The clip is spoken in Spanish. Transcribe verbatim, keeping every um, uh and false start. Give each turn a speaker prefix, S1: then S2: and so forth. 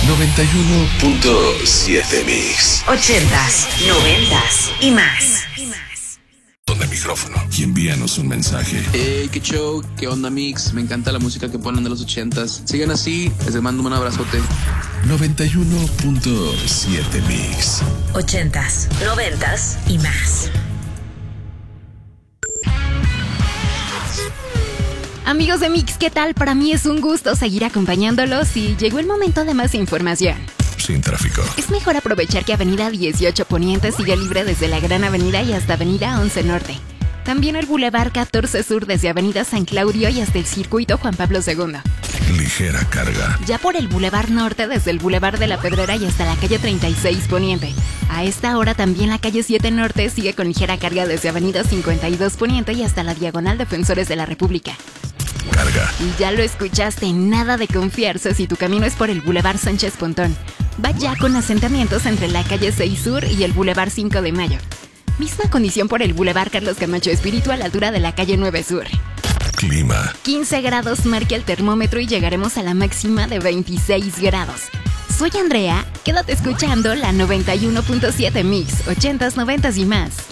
S1: noventa y uno punto siete Mix.
S2: Ochentas, noventas y más.
S1: Donde micrófono y envíanos un mensaje.
S3: Hey, qué show, qué onda Mix, me encanta la música que ponen de los ochentas. Sigan así, les mando un abrazote.
S1: noventa y uno punto siete Mix.
S2: Ochentas, noventas y más.
S4: Amigos de Mix, ¿qué tal? Para mí es un gusto seguir acompañándolos y llegó el momento de más información.
S1: Sin tráfico.
S4: Es mejor aprovechar que Avenida dieciocho Poniente sigue libre desde la Gran Avenida y hasta Avenida once Norte. También el Boulevard catorce Sur desde Avenida San Claudio y hasta el Circuito Juan Pablo segundo.
S1: Ligera carga.
S4: Ya por el Boulevard Norte desde el Boulevard de la Pedrera y hasta la calle treinta y seis Poniente. A esta hora también la calle siete Norte sigue con ligera carga desde Avenida cincuenta y dos Poniente y hasta la Diagonal Defensores de la República.
S1: Carga.
S4: Y ya lo escuchaste, nada de confiarse si tu camino es por el Boulevard Sánchez Pontón. Va ya con asentamientos entre la calle seis Sur y el Boulevard cinco de Mayo. Misma condición por el Boulevard Carlos Camacho Espíritu a la altura de la calle nueve Sur.
S1: Clima.
S4: quince grados marca el termómetro y llegaremos a la máxima de veintiséis grados. Soy Andrea, quédate escuchando la noventa y uno punto siete Mix, ochentas, noventas y más.